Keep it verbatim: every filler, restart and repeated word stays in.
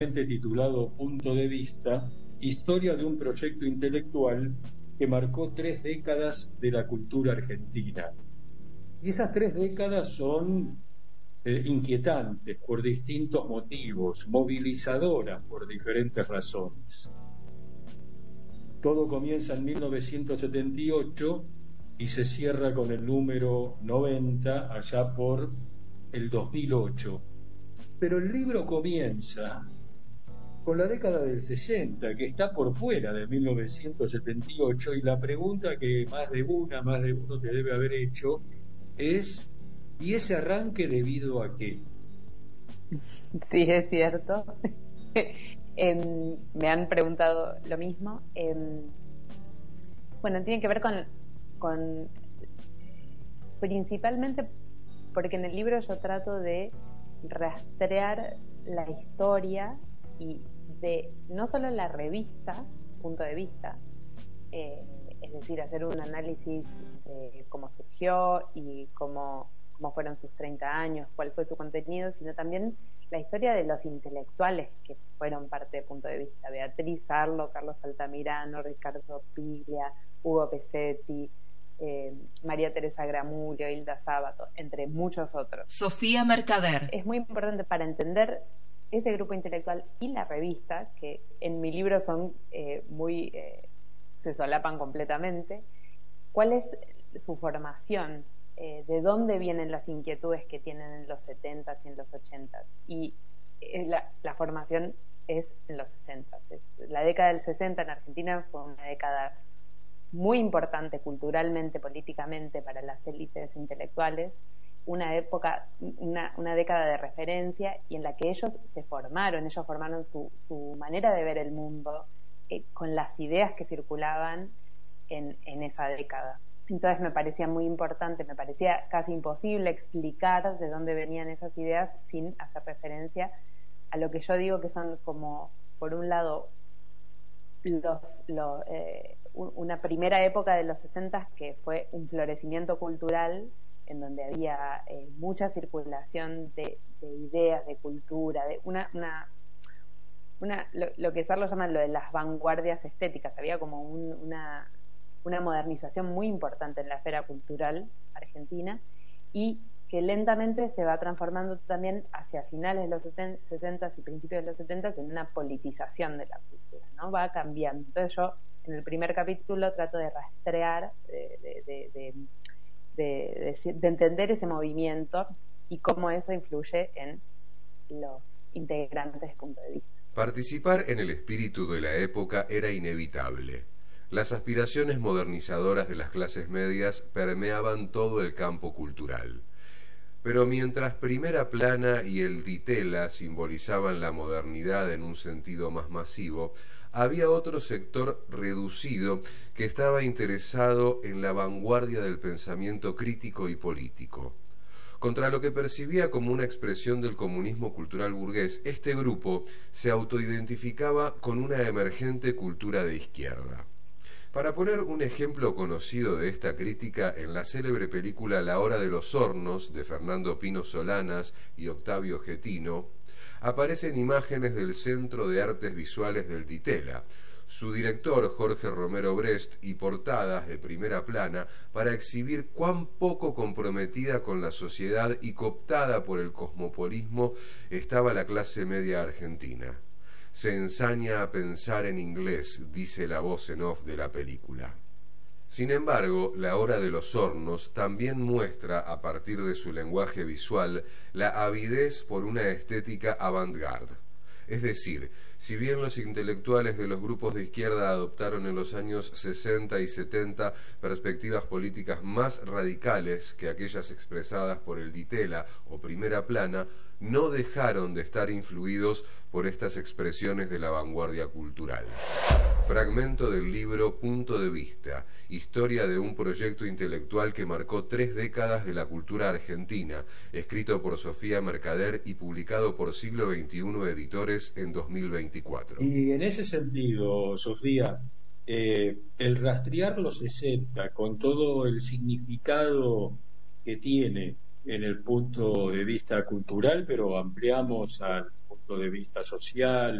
titulado Punto de Vista, historia de un proyecto intelectual que marcó tres décadas de la cultura argentina. Y esas tres décadas son eh, inquietantes por distintos motivos, movilizadoras por diferentes razones. Todo comienza en mil novecientos setenta y ocho y se cierra con el número noventa allá por el dos mil ocho. Pero el libro comienza con la década del sesenta, que está por fuera de mil novecientos setenta y ocho, y la pregunta que más de una, más de uno te debe haber hecho es, ¿y ese arranque debido a qué? Sí, es cierto. eh, me han preguntado lo mismo. Eh, bueno, tiene que ver con, con principalmente porque en el libro yo trato de rastrear la historia y de no solo la revista, Punto de Vista, eh, es decir, hacer un análisis de cómo surgió y cómo, cómo fueron sus treinta años, cuál fue su contenido, sino también la historia de los intelectuales que fueron parte de Punto de Vista: Beatriz Arlo, Carlos Altamirano, Ricardo Piglia, Hugo Pesetti, eh, María Teresa Gramulio, Hilda Sábato, entre muchos otros. Sofía Mercader. Es muy importante para entender ese grupo intelectual y la revista, que en mi libro son eh, muy eh, se solapan completamente, cuál es su formación, eh, de dónde vienen las inquietudes que tienen en los setentas y en los ochentas, y eh, la, la formación es en los sesentas. La década del sesenta en Argentina fue una década muy importante culturalmente, políticamente para las élites intelectuales, una época, una, una década de referencia y en la que ellos se formaron, ellos formaron su, su manera de ver el mundo eh, con las ideas que circulaban en, en esa década. Entonces me parecía muy importante, me parecía casi imposible explicar de dónde venían esas ideas sin hacer referencia a lo que yo digo que son como, por un lado, los, los, eh, una primera época de los sesentas que fue un florecimiento cultural en donde había eh, mucha circulación de, de ideas, de cultura, de una, una, una lo, lo que Sarlo llama lo de las vanguardias estéticas. Había como un, una, una modernización muy importante en la esfera cultural argentina y que lentamente se va transformando también hacia finales de los sesentas y principios de los setentas en una politización de la cultura, ¿no? Va cambiando. Entonces yo en el primer capítulo trato de rastrear, de, de, de, de De, de, de entender ese movimiento y cómo eso influye en los integrantes de Punto de Vista. Participar en el espíritu de la época era inevitable. Las aspiraciones modernizadoras de las clases medias permeaban todo el campo cultural. Pero mientras Primera Plana y el Ditela simbolizaban la modernidad en un sentido más masivo, había otro sector reducido que estaba interesado en la vanguardia del pensamiento crítico y político. Contra lo que percibía como una expresión del comunismo cultural burgués, este grupo se autoidentificaba con una emergente cultura de izquierda. Para poner un ejemplo conocido de esta crítica, en la célebre película La Hora de los Hornos, de Fernando Pino Solanas y Octavio Getino, aparecen imágenes del Centro de Artes Visuales del Ditela, su director Jorge Romero Brest, y portadas de Primera Plana para exhibir cuán poco comprometida con la sociedad y cooptada por el cosmopolismo estaba la clase media argentina. Se ensaña a pensar en inglés, dice la voz en off de la película. Sin embargo, La Hora de los Hornos también muestra, a partir de su lenguaje visual, la avidez por una estética avant-garde. Es decir, si bien los intelectuales de los grupos de izquierda adoptaron en los años sesenta y setenta perspectivas políticas más radicales que aquellas expresadas por el Ditela o Primera Plana, no dejaron de estar influidos por estas expresiones de la vanguardia cultural. Fragmento del libro Punto de Vista, historia de un proyecto intelectual que marcó tres décadas de la cultura argentina, escrito por Sofía Mercader y publicado por Siglo veintiuno Editores en dos mil veinticuatro. Y en ese sentido, Sofía, eh, el rastrear los sesenta con todo el significado que tiene en el punto de vista cultural, pero ampliamos al punto punto de vista social,